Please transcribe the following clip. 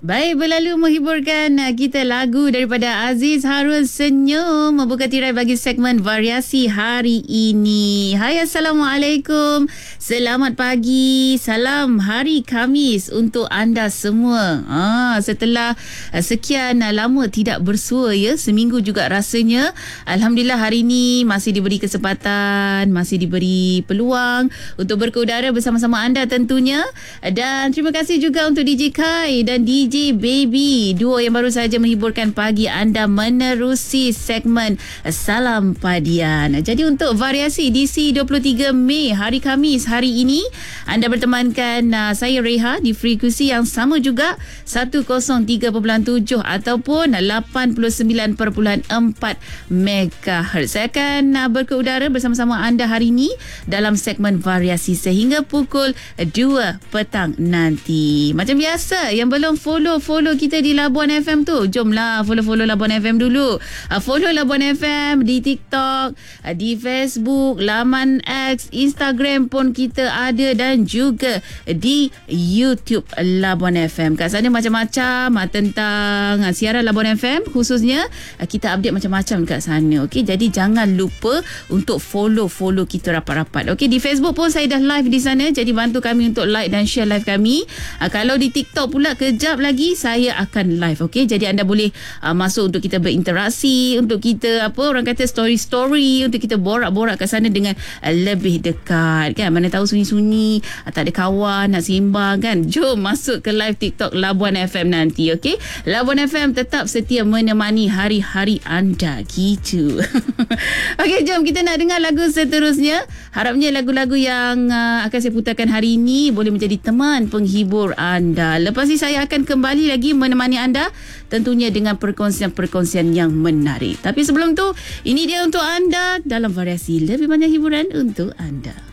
Baik, berlalu menghiburkan kita lagu daripada Aziz Harun Senyum membuka tirai bagi segmen variasi hari ini. Hai, Assalamualaikum. Selamat pagi. Salam hari Khamis untuk anda semua. Setelah sekian lama tidak bersua ya, seminggu juga rasanya. Alhamdulillah hari ini masih diberi kesempatan, masih diberi peluang untuk berkeudara bersama-sama anda tentunya. Dan terima kasih juga untuk DJ Kai dan DJ Baby, duo yang baru saja menghiburkan pagi anda menerusi segmen Salam Padian. Jadi untuk variasi edisi 23 Mei hari Khamis hari ini, anda bertemankan saya Reha di frekuensi yang sama juga 103.7 ataupun 89.4 MHz. Saya akan berkeudara bersama-sama anda hari ini dalam segmen variasi sehingga pukul 2 petang nanti. Macam biasa, yang belum follow kita di Labuan FM tu, jomlah follow Labuan FM dulu. Follow Labuan FM di TikTok, di Facebook, laman X, Instagram pun kita ada dan juga di YouTube Labuan FM. Kat sana macam-macam tentang siaran Labuan FM khususnya, kita update macam-macam kat sana. Okey, jadi jangan lupa untuk follow kita rapat-rapat. Okey, di Facebook pun saya dah live di sana, jadi bantu kami untuk like dan share live kami. Kalau di TikTok pula kejap lagi saya akan live. Okey, jadi anda boleh masuk untuk kita berinteraksi, untuk kita orang kata story, untuk kita borak-borak kat sana dengan lebih dekat kan. Mana tahu sunyi-sunyi, tak ada kawan nak sembang kan. Jom masuk ke live TikTok Labuan FM nanti. Okey, Labuan FM tetap setia menemani hari-hari anda gitu. Okey, jom kita nak dengar lagu seterusnya. Harapnya lagu-lagu yang akan saya putarkan hari ini boleh menjadi teman penghibur anda. Lepas ni saya akan kembali lagi menemani anda tentunya dengan perkongsian-perkongsian yang menarik. Tapi sebelum tu, ini dia untuk anda dalam variasi lebih banyak hiburan untuk anda.